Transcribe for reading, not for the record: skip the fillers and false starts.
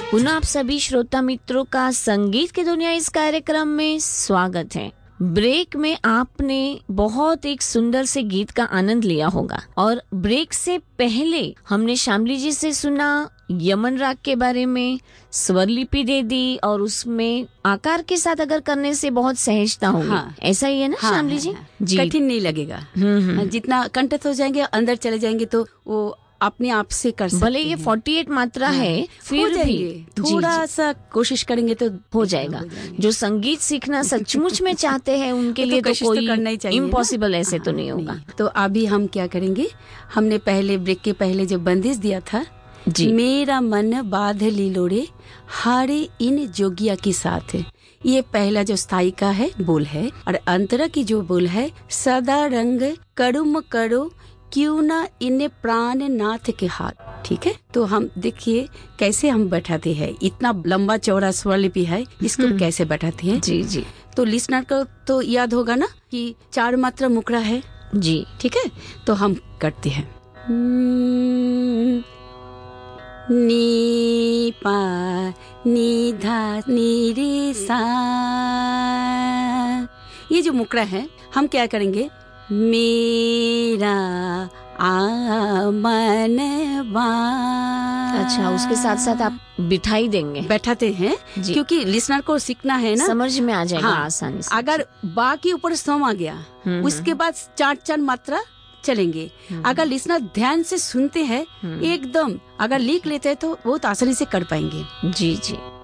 पुनः आप सभी श्रोता मित्रों का संगीत की दुनिया इस कार्यक्रम में स्वागत है। ब्रेक में आपने बहुत एक सुंदर से गीत का आनंद लिया होगा और ब्रेक से पहले हमने श्यामली जी से सुना यमन राग के बारे में, स्वर लिपि दे दी और उसमें आकार के साथ अगर करने से बहुत सहजता होगी। हाँ, ऐसा ही है ना श्यामली जी? जी, कठिन नहीं लगेगा। जितना कंठस्थ हो जाएंगे, अंदर चले जाएंगे तो वो अपने आप से कर सकते भले ये 48 मात्रा है, फिर भी थोड़ा सा कोशिश करेंगे तो हो जाएगा। जो संगीत सीखना सचमुच में चाहते हैं उनके लिए तो कोई करना ही चाहिए, इम्पॉसिबल ऐसे तो नहीं होगा। तो अभी हम क्या करेंगे, हमने पहले ब्रेक के पहले जो बंदिश दिया था, मेरा मन बाध लीलोड़े हारे इन जोगिया के साथ, ये पहला जो स्थाई का है बोल है, और अंतरा की जो बोल है, सदा रंग करुम करो क्यों ना इन प्राण नाथ के हाथ। ठीक है, तो हम देखिए कैसे हम बैठाते हैं, इतना लंबा चौड़ा स्वर लिपि है, इसको कैसे बैठाते हैं। जी जी, तो लिसनर को तो याद होगा ना कि 4 मात्रा मुकरा है जी। ठीक है, तो हम करते हैं नी पा नी धा नी रे सा। ये जो मुकरा है हम क्या करेंगे, मेरा आमन बा। अच्छा, उसके साथ साथ आप बिठाई देंगे, बैठाते हैं क्योंकि लिसनर को सीखना है ना, समझ में आ जाएगा आसानी से। अगर बा के ऊपर सम आ गया, उसके बाद 4 मात्रा चलेंगे। अगर लिसनर ध्यान से सुनते हैं एकदम, अगर लिख लेते हैं तो बहुत आसानी से कर पाएंगे। जी जी।